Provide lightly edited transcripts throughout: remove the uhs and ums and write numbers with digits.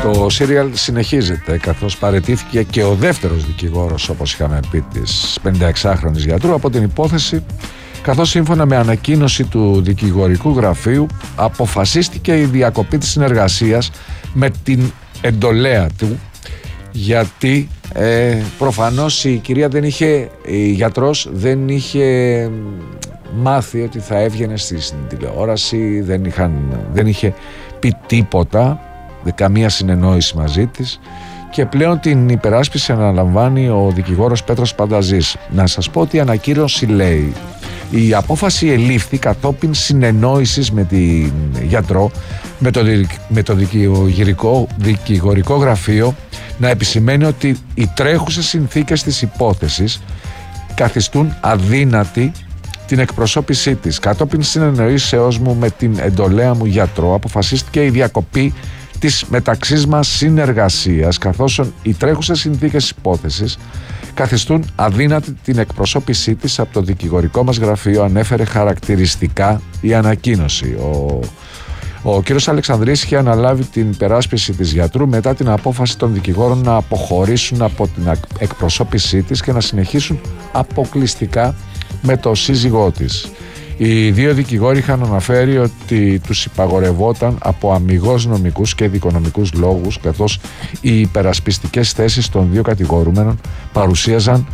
Το σύριαλ συνεχίζεται, καθώς παραιτήθηκε και ο δεύτερος δικηγόρος, όπως είχαμε πει, της 56χρονης γιατρού από την υπόθεση, καθώς σύμφωνα με ανακοίνωση του δικηγορικού γραφείου αποφασίστηκε η διακοπή της συνεργασίας με την εντολέα του, γιατί προφανώς η κυρία η γιατρός δεν είχε μάθει ότι θα έβγαινε στην τηλεόραση, δεν είχε πει τίποτα, καμία συνεννόηση μαζί της, και πλέον την υπεράσπιση αναλαμβάνει ο δικηγόρος Πέτρος Πανταζής. Να σας πω ότι η ανακοίνωση λέει: η απόφαση ελήφθη κατόπιν συνεννόησης με την γιατρό, με το δικηγορικό γραφείο να επισημαίνει ότι οι τρέχουσες συνθήκες της υπόθεσης καθιστούν αδύνατη την εκπροσώπησή της. Κατόπιν συνεννοήσεώς μου με την εντολέα μου γιατρό αποφασίστηκε η διακοπή της μεταξύ μας συνεργασίας, καθώς οι τρέχουσες συνθήκες της υπόθεσης καθιστούν αδύνατη την εκπροσώπησή της από το δικηγορικό μας γραφείο, ανέφερε χαρακτηριστικά η ανακοίνωση. Ο κύριος Αλεξανδρής είχε αναλάβει την υπεράσπιση της γιατρού μετά την απόφαση των δικηγόρων να αποχωρήσουν από την εκπροσώπησή της και να συνεχίσουν αποκλειστικά με το σύζυγό της. Οι δύο δικηγόροι είχαν αναφέρει ότι τους υπαγορευόταν από αμιγώς νομικούς και δικονομικούς λόγους, καθώς οι υπερασπιστικές θέσεις των δύο κατηγορούμενων παρουσίαζαν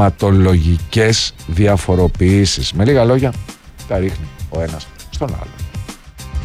πραγματολογικές διαφοροποιήσεις. Με λίγα λόγια, τα ρίχνει ο ένας στον άλλο.